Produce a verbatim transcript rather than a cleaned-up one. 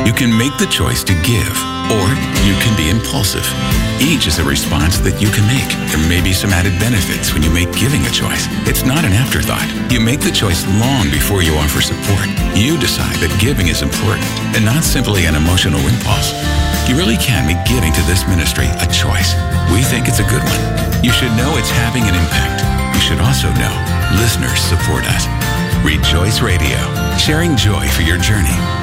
You can make the choice to give, or you can be impulsive. Each is a response that you can make. There may be some added benefits when you make giving a choice. It's not an afterthought. You make the choice long before you offer support. You decide that giving is important and not simply an emotional impulse. You really can make giving to this ministry a choice. We think it's a good one. You should know it's having an impact. You should also know listeners support us. Rejoice Radio, sharing joy for your journey.